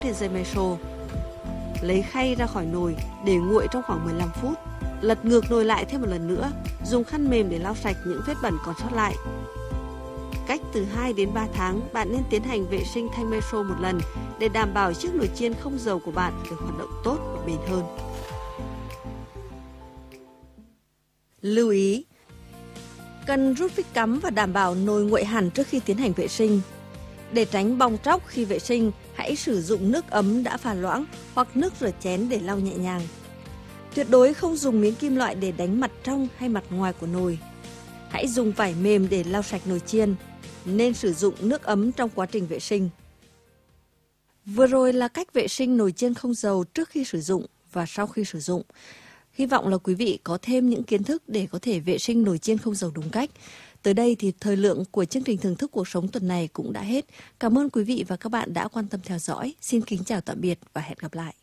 trên dây meso. Lấy khay ra khỏi nồi để nguội trong khoảng 15 phút. Lật ngược nồi lại thêm một lần nữa, dùng khăn mềm để lau sạch những vết bẩn còn sót lại. Cách từ 2 đến 3 tháng, bạn nên tiến hành vệ sinh thanh meso một lần để đảm bảo chiếc nồi chiên không dầu của bạn được hoạt động tốt và bền hơn. Lưu ý: cần rút vít cắm và đảm bảo nồi nguội hẳn trước khi tiến hành vệ sinh. Để tránh bong tróc khi vệ sinh, hãy sử dụng nước ấm đã pha loãng hoặc nước rửa chén để lau nhẹ nhàng. Tuyệt đối không dùng miếng kim loại để đánh mặt trong hay mặt ngoài của nồi. Hãy dùng vải mềm để lau sạch nồi chiên. Nên sử dụng nước ấm trong quá trình vệ sinh. Vừa rồi là cách vệ sinh nồi chiên không dầu trước khi sử dụng và sau khi sử dụng. Hy vọng là quý vị có thêm những kiến thức để có thể vệ sinh nồi chiên không dầu đúng cách. Tới đây thì thời lượng của chương trình Thưởng thức cuộc sống tuần này cũng đã hết. Cảm ơn quý vị và các bạn đã quan tâm theo dõi. Xin kính chào tạm biệt và hẹn gặp lại.